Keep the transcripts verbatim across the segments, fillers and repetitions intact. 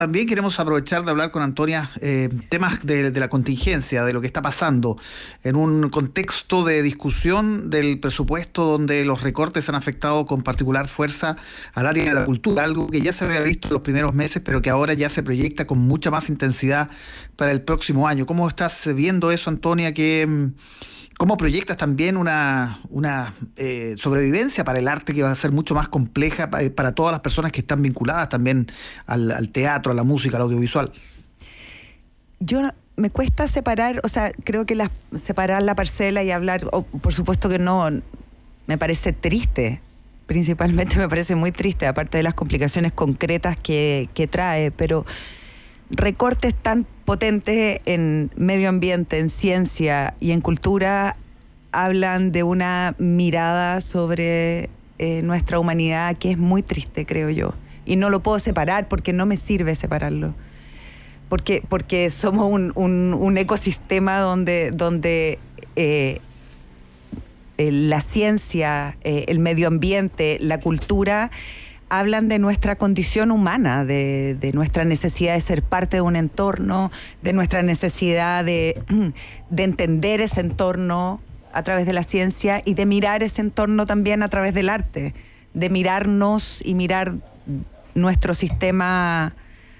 También queremos aprovechar de hablar con Antonia eh, temas de, de la contingencia, de lo que está pasando en un contexto de discusión del presupuesto donde los recortes han afectado con particular fuerza al área de la cultura, algo que ya se había visto en los primeros meses, pero que ahora ya se proyecta con mucha más intensidad para el próximo año. ¿Cómo estás viendo eso, Antonia? ¿Qué, ¿Cómo proyectas también una, una eh, sobrevivencia para el arte que va a ser mucho más compleja para, para todas las personas que están vinculadas también al, al teatro, a la música, al audiovisual? Yo me cuesta separar, o sea, creo que la, separar la parcela y hablar, oh, por supuesto que no, me parece triste, principalmente me parece muy triste, aparte de las complicaciones concretas que, que trae, pero recortes tan potentes en medio ambiente, en ciencia y en cultura hablan de una mirada sobre eh, nuestra humanidad que es muy triste, creo yo. Y no lo puedo separar porque no me sirve separarlo. Porque, porque somos un, un, un ecosistema donde, donde eh, eh, la ciencia, eh, el medio ambiente, la cultura hablan de nuestra condición humana, de, de nuestra necesidad de ser parte de un entorno, de nuestra necesidad de, de entender ese entorno a través de la ciencia y de mirar ese entorno también a través del arte, de mirarnos y mirar nuestro sistema.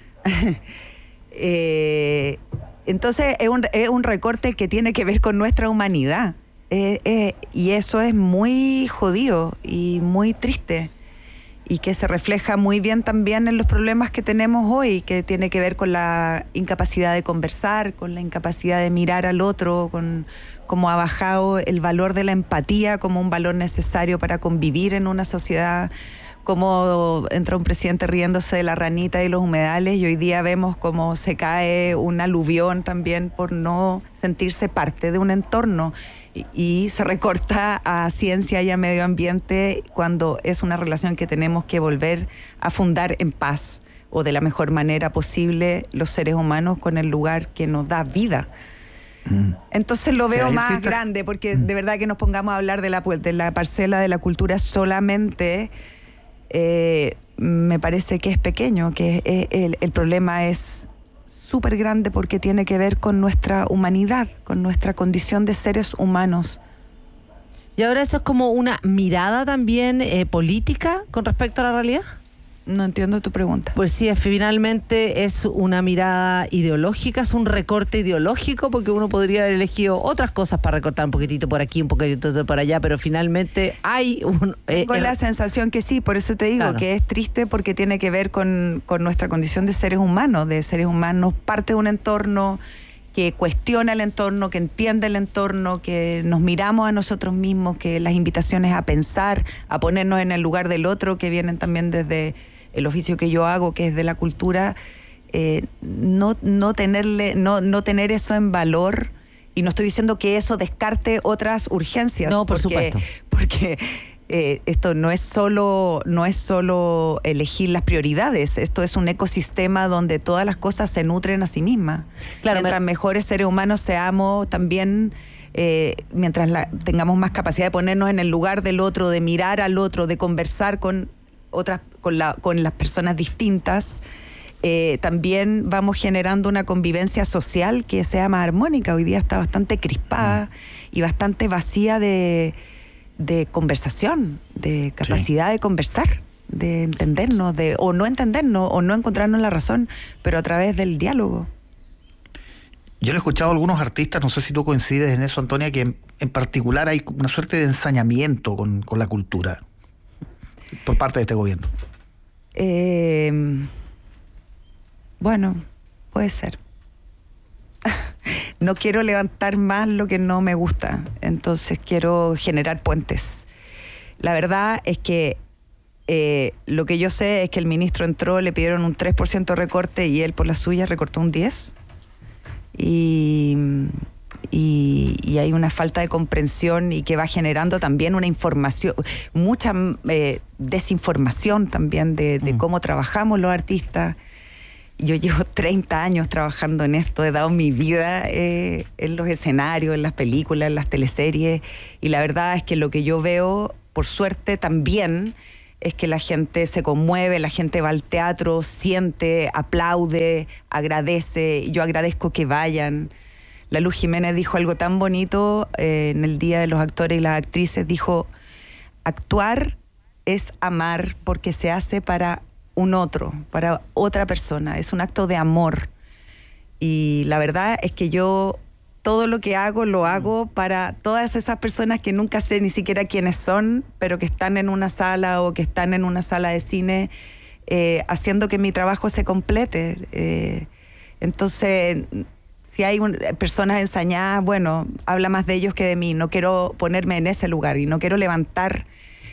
eh, entonces es un, es un recorte que tiene que ver con nuestra humanidad, eh, eh, y eso es muy jodido y muy triste, y que se refleja muy bien también en los problemas que tenemos hoy, que tiene que ver con la incapacidad de conversar, con la incapacidad de mirar al otro, con cómo ha bajado el valor de la empatía como un valor necesario para convivir en una sociedad, como entra un presidente riéndose de la ranita y los humedales, y hoy día vemos cómo se cae un aluvión también por no sentirse parte de un entorno. Y, y se recorta a ciencia y a medio ambiente cuando es una relación que tenemos que volver a fundar en paz o de la mejor manera posible los seres humanos con el lugar que nos da vida. Mm. Entonces lo veo sí, más artista... grande, porque mm. de verdad que nos pongamos a hablar de la, de la parcela de la cultura solamente, eh, me parece que es pequeño, que es, el, el problema es súper grande porque tiene que ver con nuestra humanidad, con nuestra condición de seres humanos. ¿Y ahora eso es como una mirada también eh, política con respecto a la realidad? No entiendo tu pregunta. Pues sí, finalmente es una mirada ideológica, es un recorte ideológico, porque uno podría haber elegido otras cosas para recortar un poquitito por aquí, un poquitito por allá, pero finalmente hay un... Eh, con la sensación que sí, por eso te digo, claro, que es triste porque tiene que ver con, con nuestra condición de seres humanos, de seres humanos, parte de un entorno que cuestiona el entorno, que entiende el entorno, que nos miramos a nosotros mismos, que las invitaciones a pensar, a ponernos en el lugar del otro, que vienen también desde el oficio que yo hago, que es de la cultura, eh, no, no, tenerle, no, no tener eso en valor, y no estoy diciendo que eso descarte otras urgencias. No, por porque, supuesto. Porque eh, esto no es solo, no es solo elegir las prioridades, esto es un ecosistema donde todas las cosas se nutren a sí mismas. Claro, mientras me... mejores seres humanos seamos también, eh, mientras la, tengamos más capacidad de ponernos en el lugar del otro, de mirar al otro, de conversar con otras, con, la, con las personas distintas, eh, también vamos generando una convivencia social que sea más armónica. Hoy día está bastante crispada y bastante vacía de, de conversación, de capacidad sí. de conversar, de entendernos, de o no entendernos, o no encontrarnos la razón, pero a través del diálogo. Yo le he escuchado a algunos artistas, no sé si tú coincides en eso, Antonia, que en, en particular hay una suerte de ensañamiento con, con la cultura por parte de este gobierno. Eh, bueno, puede ser. No quiero levantar más lo que no me gusta, entonces quiero generar puentes. La verdad es que eh, lo que yo sé es que el ministro entró, le pidieron un tres por ciento recorte y él por la suya recortó un diez por ciento. Y... Y, y hay una falta de comprensión y que va generando también una información, mucha eh, desinformación también de, de mm. cómo trabajamos los artistas. Yo llevo treinta años trabajando en esto, he dado mi vida eh, en los escenarios, en las películas, en las teleseries, y la verdad es que lo que yo veo, por suerte también, es que la gente se conmueve, la gente va al teatro, siente, aplaude, agradece. Yo agradezco que vayan. La Luz Jiménez dijo algo tan bonito eh, en el Día de los Actores y las Actrices. Dijo, actuar es amar porque se hace para un otro, para otra persona. Es un acto de amor. Y la verdad es que yo todo lo que hago, lo hago para todas esas personas que nunca sé ni siquiera quiénes son, pero que están en una sala o que están en una sala de cine eh, haciendo que mi trabajo se complete. Eh, entonces, si hay un, personas ensañadas, bueno, habla más de ellos que de mí. No quiero ponerme en ese lugar y no quiero levantar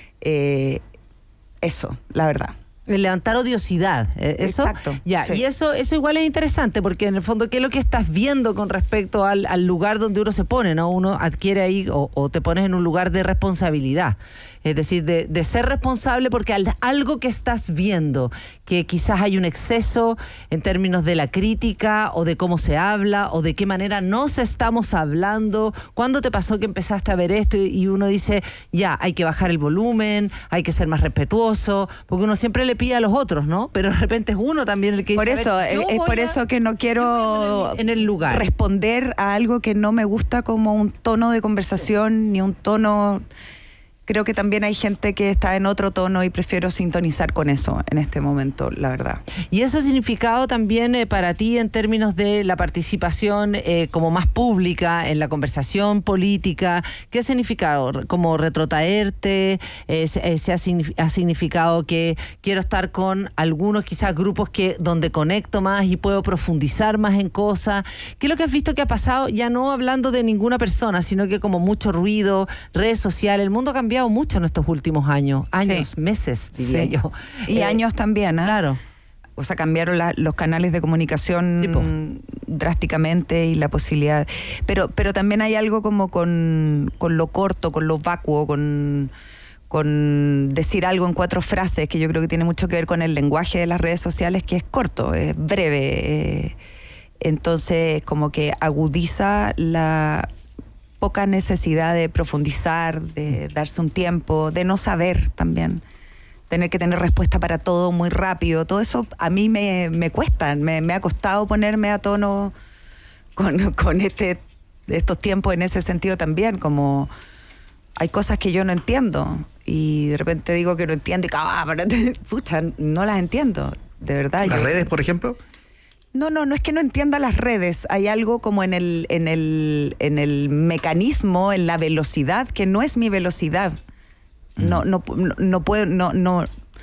eh, eso, la verdad. Levantar odiosidad, eso. Exacto. Ya, sí. Y eso, eso igual es interesante, porque en el fondo, ¿qué es lo que estás viendo con respecto al, al lugar donde uno se pone, ¿no? Uno adquiere ahí o, o te pones en un lugar de responsabilidad. Es decir, de, de ser responsable porque al, algo que estás viendo, que quizás hay un exceso en términos de la crítica o de cómo se habla o de qué manera nos estamos hablando. ¿Cuándo te pasó que empezaste a ver esto y, y uno dice, ya, hay que bajar el volumen, hay que ser más respetuoso? Porque uno siempre le pide a los otros, ¿no? Pero de repente es uno también el que por dice... Eso, ver, es, es por a, eso que no quiero en el lugar. responder a algo que no me gusta como un tono de conversación ni un tono... Creo que también hay gente que está en otro tono y prefiero sintonizar con eso en este momento, la verdad. ¿Y eso ha significado también eh, para ti en términos de la participación eh, como más pública en la conversación política? ¿Qué ha significado? ¿Como retrotraerte? Eh, se, se ha, ha significado que quiero estar con algunos quizás grupos que donde conecto más y puedo profundizar más en cosas? ¿Qué es lo que has visto que ha pasado? Ya no hablando de ninguna persona, sino que como mucho ruido, redes sociales, el mundo ha cambiado mucho en estos últimos años, años, sí. meses, diría sí. yo. Y eh, años también, ¿eh? Claro. O sea, cambiaron la, los canales de comunicación sí, drásticamente y la posibilidad. Pero, pero también hay algo como con, con lo corto, con lo vacuo, con, con decir algo en cuatro frases, que yo creo que tiene mucho que ver con el lenguaje de las redes sociales, que es corto, es breve. Eh, entonces, como que agudiza la... poca necesidad de profundizar, de darse un tiempo, de no saber también, tener que tener respuesta para todo muy rápido. Todo eso a mí me, me cuesta, me, me ha costado ponerme a tono con, con este, estos tiempos en ese sentido también, como hay cosas que yo no entiendo y de repente digo que no entiendo y ah, pucha, no las entiendo, de verdad. ¿Las yo, redes, por ejemplo? No, no, no es que no entienda las redes. Hay algo como en el, en el, en el mecanismo, en la velocidad, que no es mi velocidad. No, no, no, no puedo, no, no,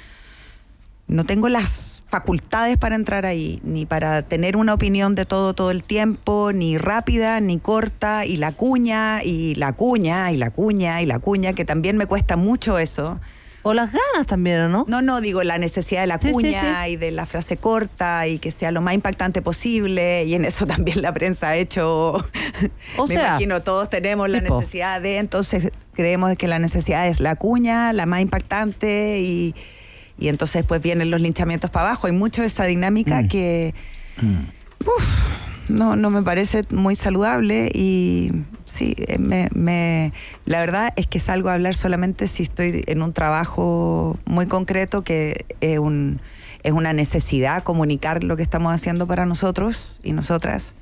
no tengo las facultades para entrar ahí, ni para tener una opinión de todo todo el tiempo, ni rápida, ni corta, y la cuña, y la cuña, y la cuña, y la cuña, que también me cuesta mucho eso. O las ganas también, ¿o no? No, no, digo, la necesidad de la sí, cuña sí, sí. y de la frase corta y que sea lo más impactante posible, y en eso también la prensa ha hecho, o me sea, imagino, todos tenemos tipo. la necesidad de, entonces creemos que la necesidad es la cuña, la más impactante, y, y entonces después vienen los linchamientos para abajo. Hay mucho de esa dinámica mm. que mm. Uf, no, no me parece muy saludable y... Sí, me, me, la verdad es que salgo a hablar solamente si estoy en un trabajo muy concreto, que es, un, es una necesidad comunicar lo que estamos haciendo para nosotros y nosotras.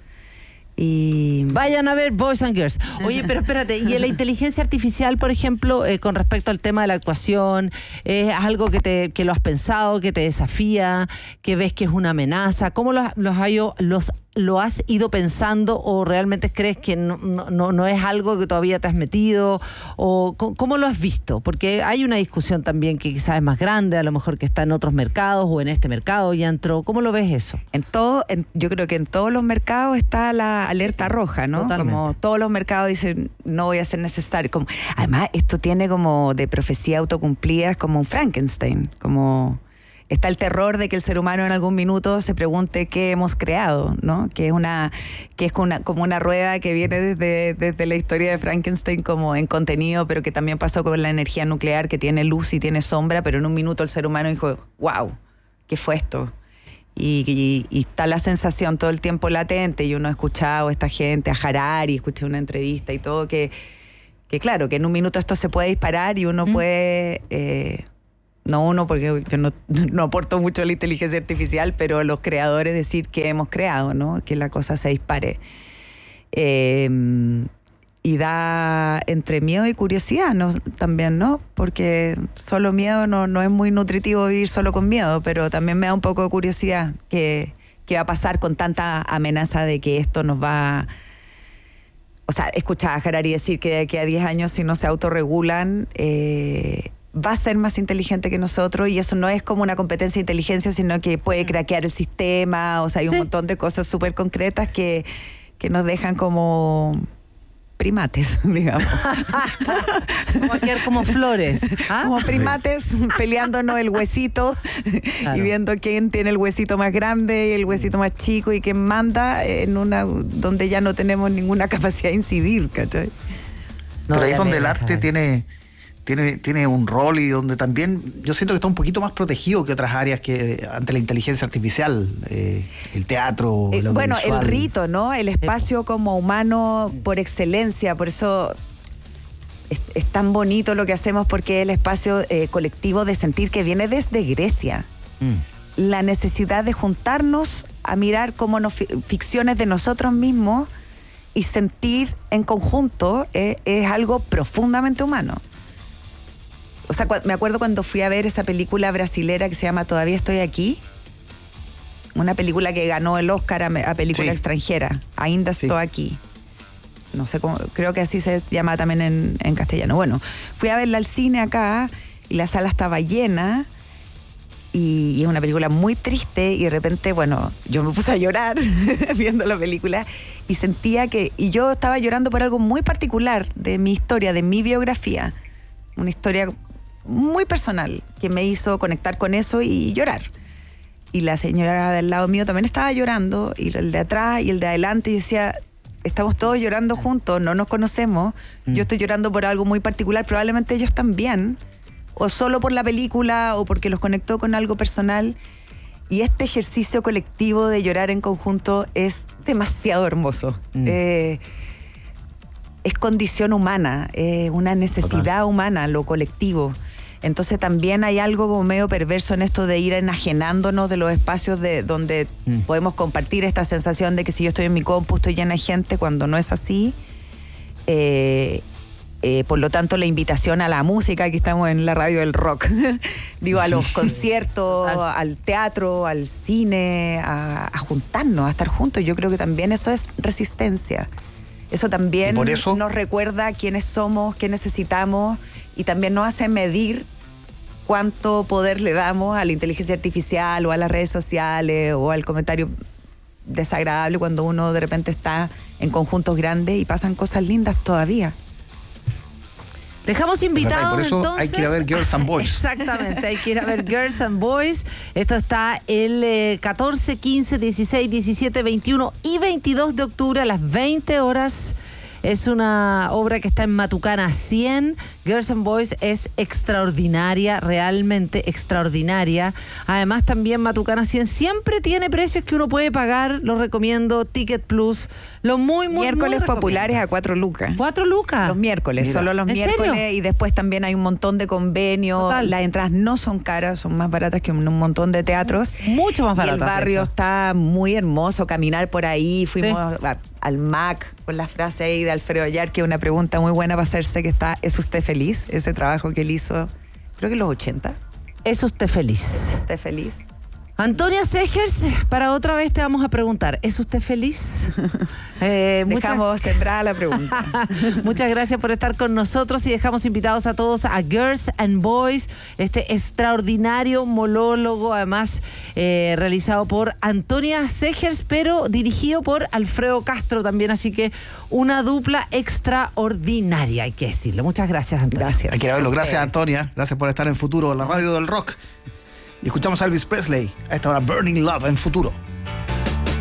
Y vayan a ver Boys and Girls. Oye, pero espérate, y en la inteligencia artificial, por ejemplo, eh, con respecto al tema de la actuación, ¿es algo que te que lo has pensado, que te desafía, que ves que es una amenaza? ¿Cómo los, los, los lo has ido pensando, o realmente crees que no, no, no es algo que todavía te has metido? ¿O cómo lo has visto? Porque hay una discusión también que quizás es más grande, a lo mejor que está en otros mercados o en este mercado ya entró. ¿Cómo lo ves eso? En todo, en, yo creo que en todos los mercados está la alerta roja, ¿no? Totalmente. Como todos los mercados dicen, no voy a ser necesario. Como, además, esto tiene como de profecía autocumplida, es como un Frankenstein, como... Está el terror de que el ser humano en algún minuto se pregunte qué hemos creado, ¿no? Que es una, que es una, como una rueda que viene desde, desde la historia de Frankenstein como en contenido, pero que también pasó con la energía nuclear, que tiene luz y tiene sombra, pero en un minuto el ser humano dijo, wow, ¿qué fue esto? Y, y, y está la sensación todo el tiempo latente, y uno ha escuchado a esta gente, a Harari, escuché una entrevista y todo, que, que claro, que en un minuto esto se puede disparar y uno mm. puede... Eh, no uno, porque yo no, no aporto mucho a la inteligencia artificial, pero los creadores decir que hemos creado, ¿no? Que la cosa se dispare. Eh, y da entre miedo y curiosidad, ¿no? También, ¿no? Porque solo miedo no, no es muy nutritivo vivir solo con miedo, pero también me da un poco de curiosidad que, que va a pasar con tanta amenaza de que esto nos va... O sea, escuchaba a Harari decir que de aquí a diez años, si no se autorregulan, eh, va a ser más inteligente que nosotros, y eso no es como una competencia de inteligencia, sino que puede craquear el sistema. O sea, hay un sí. montón de cosas súper concretas que, que nos dejan como primates, digamos. Como, como flores. ¿Ah? Como primates peleándonos el huesito, claro. Y viendo quién tiene el huesito más grande y el huesito más chico y quién manda en una donde ya no tenemos ninguna capacidad de incidir, ¿cachai? No, pero ahí es donde el arte tiene, tiene, tiene un rol, y donde también yo siento que está un poquito más protegido que otras áreas que ante la inteligencia artificial, eh, el teatro, el eh, bueno, el rito, ¿no? El espacio como humano por excelencia, por eso es, es tan bonito lo que hacemos, porque es el espacio eh, colectivo de sentir que viene desde Grecia. Mm. La necesidad de juntarnos a mirar como nos, ficciones de nosotros mismos y sentir en conjunto eh, es algo profundamente humano. O sea, me acuerdo cuando fui a ver esa película brasilera que se llama Todavía estoy aquí, una película que ganó el Oscar a, a película sí. extranjera, Ainda sí. estoy aquí. No sé cómo, creo que así se llama también en, en castellano. Bueno, fui a verla al cine acá y la sala estaba llena, y, y es una película muy triste, y de repente, bueno, yo me puse a llorar viendo la película y sentía que, y yo estaba llorando por algo muy particular de mi historia, de mi biografía, una historia muy personal que me hizo conectar con eso y llorar. Y la señora del lado mío también estaba llorando, y el de atrás y el de adelante, y decía, estamos todos llorando juntos, no nos conocemos, mm. yo estoy llorando por algo muy particular, probablemente ellos también, o solo por la película, o porque los conectó con algo personal. Y este ejercicio colectivo de llorar en conjunto es demasiado hermoso. Mm. Eh, es condición humana, es una necesidad Total. humana, lo colectivo. Entonces también hay algo como medio perverso en esto de ir enajenándonos de los espacios de donde mm. podemos compartir esta sensación de que si yo estoy en mi compu estoy llena de gente, cuando no es así. Eh, eh, por lo tanto, la invitación a la música, aquí estamos en la radio del rock, digo, a los conciertos, al teatro, al cine, a, a juntarnos, a estar juntos. Yo creo que también eso es resistencia. Eso también eso, nos recuerda quiénes somos, qué necesitamos, y también nos hace medir cuánto poder le damos a la inteligencia artificial o a las redes sociales o al comentario desagradable cuando uno de repente está en conjuntos grandes y pasan cosas lindas todavía. Dejamos invitados, por eso entonces. Hay que ir a ver Girls and Boys. Exactamente, hay que ir a ver Girls and Boys. Esto está el eh, catorce, quince, dieciséis, diecisiete, veintiuno y veintidós de octubre a las veinte horas. Es una obra que está en Matucana cien. Girls and Boys es extraordinaria, realmente extraordinaria. Además, también Matucana cien siempre tiene precios que uno puede pagar. Lo recomiendo. Ticket Plus. Lo muy, muy, miércoles muy populares a cuatro lucas. ¿Cuatro lucas? Los miércoles, Mira. solo los ¿En miércoles. serio? Y después también hay un montón de convenios. Total. Las entradas no son caras, son más baratas que un montón de teatros. Mucho más baratas. Y el barrio está muy hermoso, caminar por ahí. Fuimos sí. a, al M A C con la frase ahí de Alfredo Ayar, que es una pregunta muy buena para hacerse, que está, ¿es usted feliz? Ese trabajo que él hizo, creo que en los ochenta. ¿Es usted feliz? ¿Es usted feliz? Antonia Segers, para otra vez te vamos a preguntar, ¿es usted feliz? eh, dejamos muchas... sembrada la pregunta. Muchas gracias por estar con nosotros, y dejamos invitados a todos a Girls and Boys, este extraordinario monólogo, además eh, realizado por Antonia Segers, pero dirigido por Alfredo Castro también, así que una dupla extraordinaria, hay que decirlo. Muchas gracias, Antonia. Gracias. Hay que verlo. Gracias, Antonia. Gracias por estar en Futuro, la radio del rock. Y escuchamos a Elvis Presley a esta hora, Burning Love, en Futuro.